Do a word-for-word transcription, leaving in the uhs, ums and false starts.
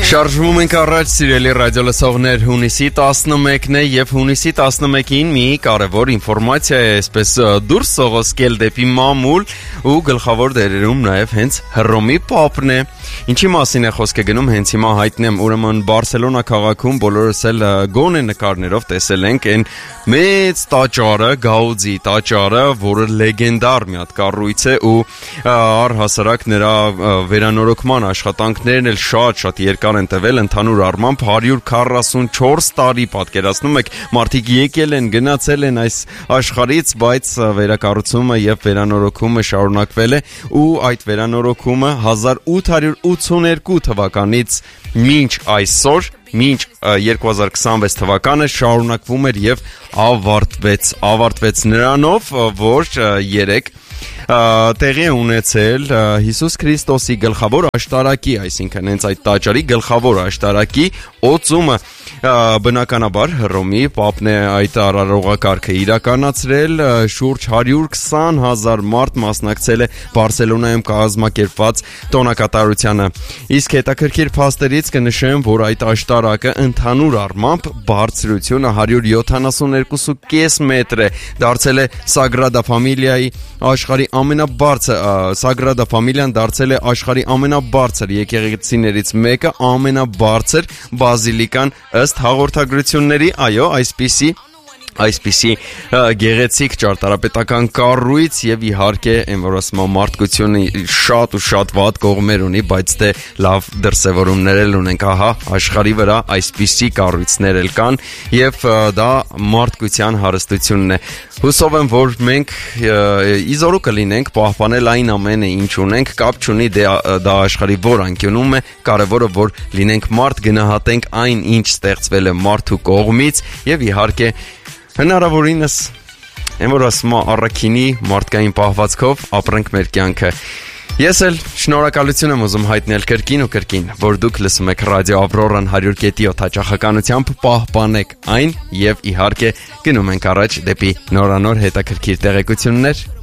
Շարժվում ենք առաջ, սիրելի ռադիոլսողներ, հունիսի տասնմեկն է եւ հունիսի տասնմեկին մի կարևոր ինֆորմացիա է այսպես դուրս սողոսկել դեպի մամուլ ու գլխավոր դերերում նաեւ հենց Հռոմի Պապն է։ Ինչի մասին է խոսքը գնում, հենց հիմա հայտնեմ, ուրեմն Բարսելոնա քաղաքում բոլորս էլ գոնե նկարներով տեսել ենք այն մեծ տաճարը, Գաուդի տաճարը, որը լեգենդար մի հատ կառույց է ու առհասարակ նրա վերանորոգման աշխատանքներն էլ շատ-շատ երկար են տևել, ընդհանուր առմամբ հարյուր քառասունչորս տարի, պատկերացնում եք, մարդիկ եկել են, գնացել են այս աշխարհից, բայց վերակառուցումը եւ վերանորոգումը շարունակվել է ու այդ վերանորոգումը հազար ութ հարյուր ութսուներկու թվականից մինչ այսօր, մինչ երկու հազար քսանվեց թվականը շարունակվում էր եւ ավարտվեց, ավարտվեց նրանով, որ երեք տեղի է ունեցել Հիսուս Քրիստոսի գլխավոր աշտարակի, այսինքն հենց այդ տաճարի գլխավոր աշտարակի օծումը, բնականաբար Հռոմի Պապն է այդ արարողակարգը իրականացրել, շուրջ հարյուր քսան հազար մարդ մասնակցել է Բարսելոնայում կազմակերպված տոնակատարությանը։ Իսկ հետաքրքիր փաստերից կնշեմ, որ այդ աշտարակը ընդհանուր առմամբ բարձրությունը հարյուր յոթանասուներկու կόμμα պենք մետր է, դարձել է Սագրադա Ֆամիլիայի աշխարհի ամենաբարձր Սագրադա Ֆամիլիան դարձել է աշխարհի ամենաբարձր եկեղեցիներից մեկը, ամենաբարձր բազիլիկան ըստ հաղորդագրությունների, այո, այսպիսի այսպիսի գեղեցիկ ճարտարապետական կառույց եւ իհարկե այն որ ասում եմ մարդկությունը շատ ու շատ վատ կողմեր ունի, բայց դե լավ դրսևորումներ էլ ունենք, ահա աշխարհի վրա այսպիսի կառույցներ էլ կան եւ դա մարդկության հարստությունն է։ Հուսով եմ, որ մենք իզորու կլինենք պահպանել այն ամենը ինչ ունենք, կապ չունի դա աշխարհի որ անկյունում է, կարևորը որ լինենք մարդ, գնահատենք այն ինչ ստեղծվել է մարդու կողմից եւ իհարկե հնարավորինս այն որ ասում եմ առաքինի մարդկային պահվածքով ապրենք մեր կյանքը։ Ես էլ շնորհակալություն եմ ուզում հայտնել կրկին ու կրկին, որ դուք լսում եք ռադիո Ավրորան հարյուր կետի յոթ հաճախականությամբ, պահպանեք այն եւ իհարկե գնում ենք առաջ դեպի նորանոր հետաքրքիր տեղեկություններ։